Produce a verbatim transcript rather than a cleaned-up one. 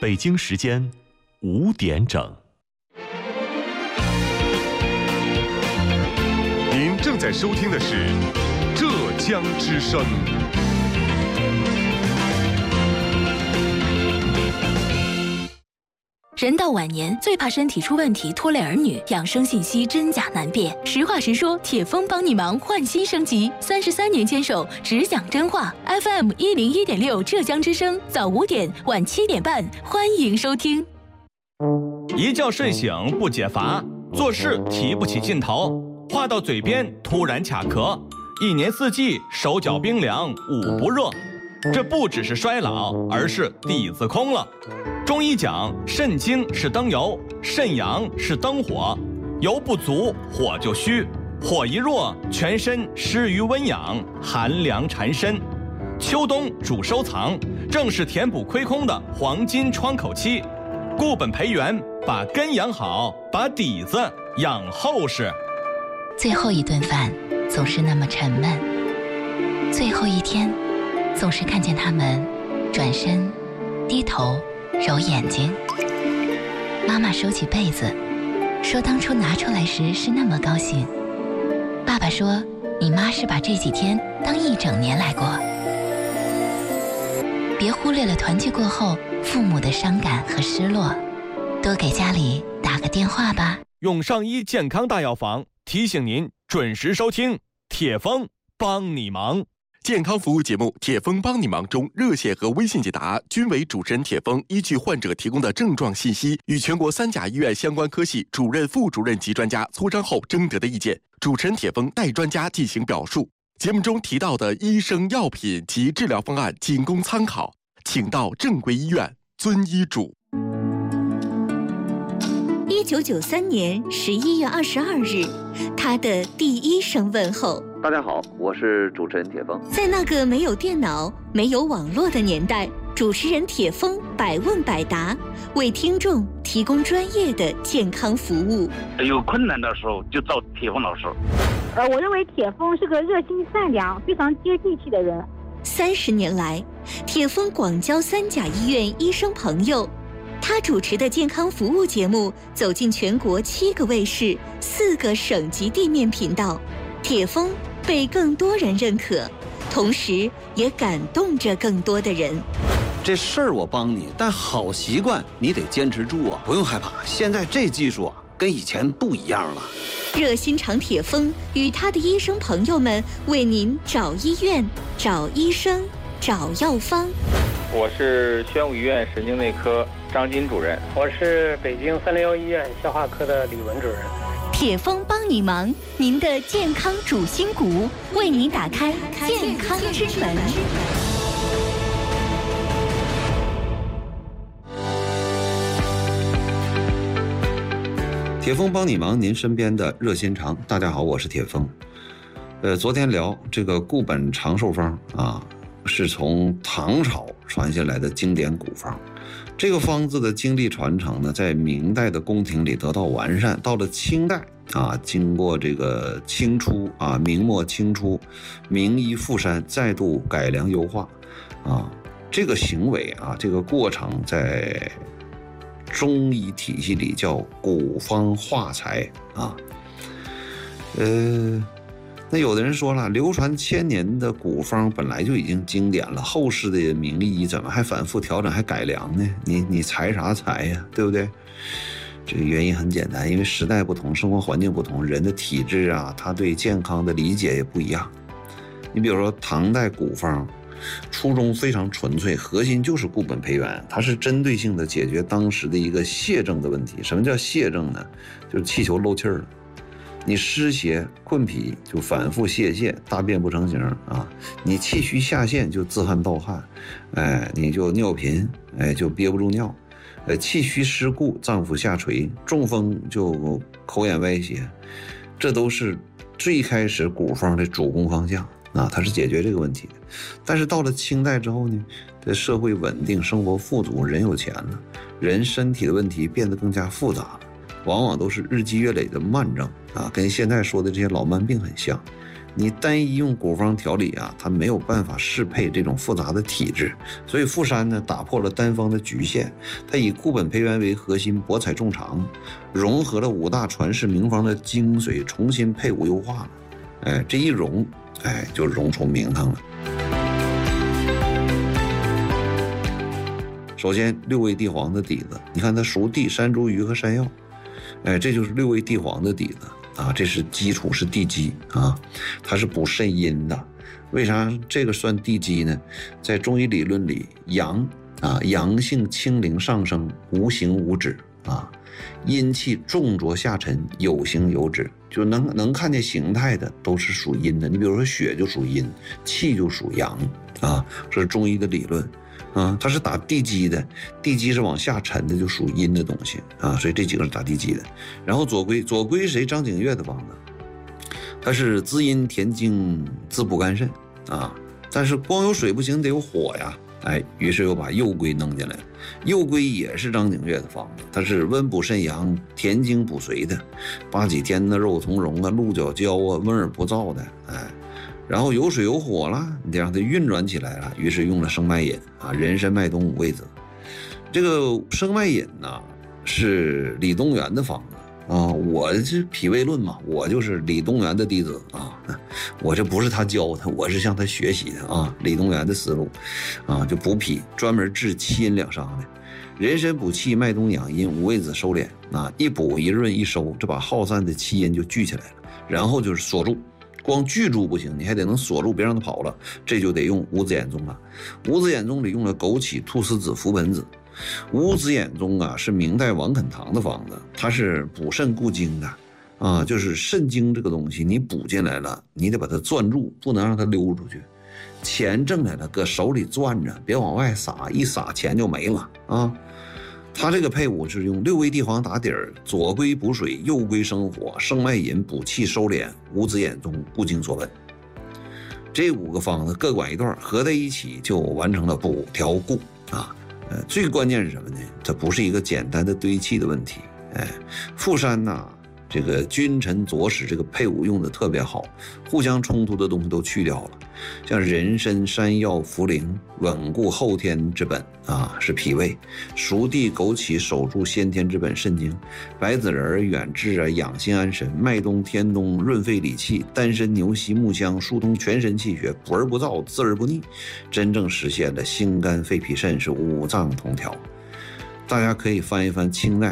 北京时间五点整。 您正在收听的是浙江之声。 人到晚年，最怕身体出问题拖累儿女，养生信息真假难辨。实话实说，铁峰帮你忙，换新升级。三十三年坚守，只讲真话。F M 一零一点六，浙江之声，早五点，晚七点半，欢迎收听。 一觉睡醒不解乏，做事提不起劲头，话到嘴边突然卡壳，一年四季手脚冰凉，捂不热。这不只是衰老，而是底子空了。中医讲，肾精是灯油，肾阳是灯火，油不足，火就虚，火一弱，全身失于温养，寒凉缠身。秋冬主收藏，正是填补亏空的黄金窗口期。固本培元，把根养好，把底子养厚实。 最后一顿饭总是那么沉闷，最后一天总是看见他们转身低头揉眼睛。妈妈收起被子说，当初拿出来时是那么高兴。爸爸说，你妈是把这几天当一整年来过。别忽略了团聚过后父母的伤感和失落，多给家里打个电话吧。 永上医健康大药房提醒您准时收听铁峰帮你忙。 健康服务节目《铁峰帮你忙》中，热线和微信解答均为主持人铁峰依据患者提供的症状信息，与全国三甲医院相关科系主任、副主任级专家磋商后征得的意见，主持人铁峰代专家进行表述。节目中提到的医生、药品及治疗方案仅供参考，请到正规医院遵医嘱。 一九九三年十一月二十二日，他的第一声问候。 大家好，我是主持人铁峰。 在那个没有电脑、没有网络的年代，主持人铁峰百问百答，为听众提供专业的健康服务。 有困难的时候就找铁峰老师。 呃，我认为铁峰是个热心善良、非常接地气的人。 三十年来，铁峰广交三甲医院医生朋友。他主持的健康服务节目走进全国七个卫视、四个省级地面频道，铁峰被更多人认可，同时也感动着更多的人。 这事儿我帮你，但好习惯你得坚持住啊！不用害怕，现在这技术啊，跟以前不一样了。 热心肠铁峰与他的医生朋友们为您找医院、找医生、找药方。 我是宣武医院神经内科张金主任， 我是北京三零幺医院消化科的李文主任。 铁峰帮你忙，您的健康主心骨，为您打开健康之门。 铁峰帮你忙，您身边的热心肠。大家好，我是铁峰。呃，昨天聊这个固本长寿方啊，是从唐朝传下来的经典古方。这个方子的经历传承呢，在明代的宫廷里得到完善，到了清代啊，经过这个清初啊，明末清初，名医复山，再度改良优化啊，这个行为啊，这个过程在中医体系里叫古方化材啊。呃，那有的人说了，流传千年的古方本来就已经经典了，后世的名医怎么还反复调整还改良呢？你你裁啥裁呀，对不对？这个原因很简单，因为时代不同，生活环境不同，人的体质啊，他对健康的理解也不一样。你比如说唐代古方，初衷非常纯粹，核心就是固本培元，它是针对性的解决当时的一个泻症的问题。什么叫泻症呢？就是气球漏气儿了，你湿邪困脾就反复泄泻，大便不成形啊，你气虚下陷就自汗盗汗，哎，你就尿频，哎，就憋不住尿，呃，气虚湿固，脏腑下垂，中风就口眼歪斜，这都是最开始古方的主攻方向啊，它是解决这个问题的。但是到了清代之后呢，这社会稳定，生活富足，人有钱了，人身体的问题变得更加复杂了，往往都是日积月累的慢症啊，跟现在说的这些老慢病很像。 你单一用古方调理啊，它没有办法适配这种复杂的体质。所以富山呢打破了单方的局限，它以固本培元为核心，博采众长，融合了五大传世名方的精髓，重新配伍优化了。哎，这一融，哎，就融出名堂了。首先，六味地黄的底子，你看它熟地、山茱萸和山药，哎，这就是六味地黄的底子啊，这是基础，是地基啊，它是补肾阴的。为啥这个算地基呢？在中医理论里，阳啊，阳性清灵上升，无形无止啊，阴气重浊下沉，有形有止，就能能看见形态的都是属阴的。你比如说血就属阴，气就属阳啊，这是中医的理论。啊，它是打地基的，地基是往下沉的，就属阴的东西啊，所以这几个是打地基的。然后左归，左归是谁？张景岳的方子，它是滋阴填精、滋补肝肾啊。但是光有水不行，得有火呀，哎，于是又把右归弄进来了。右归也是张景岳的方子，它是温补肾阳、填精补髓的，八戟天的肉苁蓉啊、鹿角胶啊、温而不燥的，哎。然后有水有火了，你得让它运转起来了，于是用了生脉饮啊，人参麦冬五味子。这个生脉饮呢是李东垣的方子啊，我这脾胃论嘛，我就是李东垣的弟子啊，我这不是他教的，我是向他学习的啊，李东垣的思路啊，就补脾，专门治气阴两伤的。人参补气，麦冬养阴，五味子收敛啊，一补一润一收，这把耗散的气阴就聚起来了，然后就是锁住。光聚住不行，你还得能锁住，别让它跑了，这就得用五子衍宗了。五子衍宗里用了枸杞、菟丝子、茯本子。五子衍宗啊是明代王肯堂的方子，它是补肾固精的啊，就是肾精这个东西，你补进来了，你得把它攥住，不能让它溜出去。钱挣来了，搁手里攥着，别往外撒，一撒钱就没了啊。它这个配伍是用六味地黄打底儿，左归补水，右归生火，生脉饮补气收敛，五子衍宗固精锁本。这五个方子各管一段，合在一起就完成了补调固啊。呃，最关键是什么呢？它不是一个简单的堆砌的问题。哎，富山呐、啊，这个君臣佐使这个配伍用的特别好，互相冲突的东西都去掉了。像人参、山药、茯苓，稳固后天之本啊，是脾胃；熟地、枸杞守住先天之本肾经；白子仁、远志啊，养心安神；麦冬、天冬润肺理气；丹参、牛膝、木香疏通全身气血，补而不燥，滋而不腻，真正实现了心肝肺脾肾是五脏同调。大家可以翻一翻清代